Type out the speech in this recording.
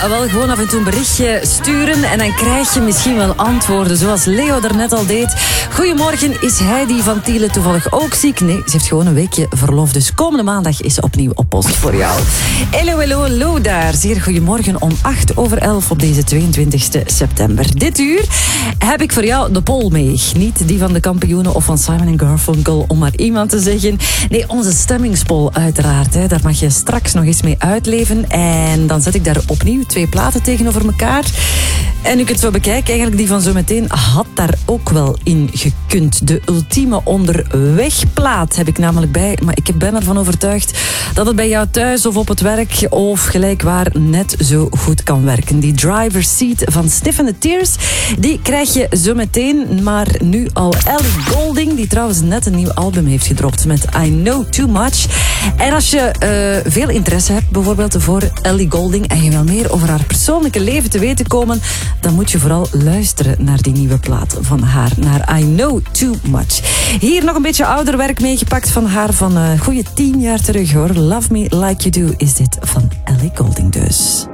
wel gewoon af en toe een berichtje sturen en dan krijg je misschien wel antwoorden, zoals Leo daarnet al deed. Goedemorgen, is Heidi van Tielen toevallig ook ziek? Nee, ze heeft gewoon een weekje verlof, dus komende maandag is ze opnieuw op post voor jou. Hallo daar, zeer goedemorgen om 11:08 op deze 22 september. Dit uur heb ik voor jou de poll mee. Niet die van de kampioenen of van Simon & Garfunkel, om maar iemand te zeggen. Nee, onze stemmingspoll uiteraard. Hè. Daar mag je straks nog eens mee uitleven. En dan zet ik daar opnieuw 2 platen tegenover elkaar. En nu ik het zo bekijk, eigenlijk die van zometeen had daar ook wel in gekund. De ultieme onderwegplaat heb ik namelijk bij. Maar ik ben ervan overtuigd dat het bij jou thuis of op het werk of gelijkwaar net zo goed kan werken. Die driver's seat van Sniff and the Tears, die krijg je zometeen. Maar nu al Ellie Goulding, die trouwens net een nieuw album heeft gedropt met I Know Too Much. En als je veel interesse hebt bijvoorbeeld voor Ellie Goulding en je wil meer over haar persoonlijke leven te weten komen, dan moet je vooral luisteren naar die nieuwe plaat van haar, naar I Know Too Much. Hier nog een beetje ouder werk meegepakt van haar van goede 10 jaar terug hoor. Love Me Like You Do is dit van Ellie Goulding dus.